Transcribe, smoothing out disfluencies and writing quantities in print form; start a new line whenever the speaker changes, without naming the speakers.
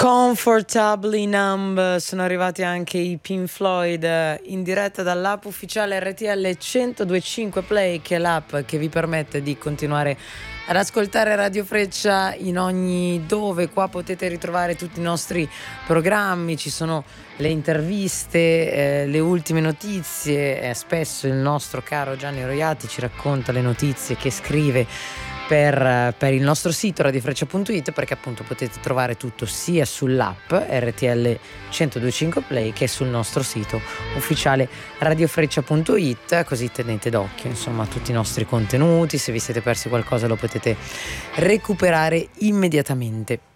Comfortably Numb, sono arrivati anche i Pink Floyd in diretta dall'app ufficiale RTL 102.5 Play, che è l'app che vi permette di continuare ad ascoltare Radio Freccia in ogni dove. Qua potete ritrovare tutti i nostri programmi, ci sono le interviste, le ultime notizie, spesso il nostro caro Gianni Roiati ci racconta le notizie che scrive per il nostro sito radiofreccia.it, perché appunto potete trovare tutto sia sull'app RTL 102.5 Play che sul nostro sito ufficiale radiofreccia.it, così tenete d'occhio insomma tutti i nostri contenuti. Se vi siete persi qualcosa lo potete recuperare immediatamente.